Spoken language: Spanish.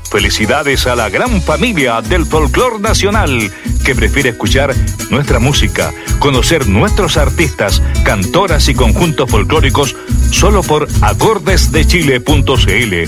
Felicidades a la gran familia del folclor nacional que prefiere escuchar nuestra música, conocer nuestros artistas, cantoras y conjuntos folclóricos solo por acordesdechile.cl.